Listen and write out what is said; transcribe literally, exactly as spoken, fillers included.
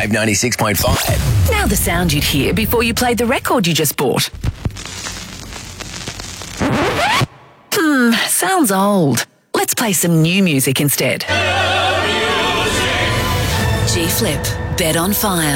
Wave ninety-six point five. Now the sound you'd hear before you played the record you just bought. Hmm, sounds old. Let's play some new music instead. G Flip, Bet on Fire.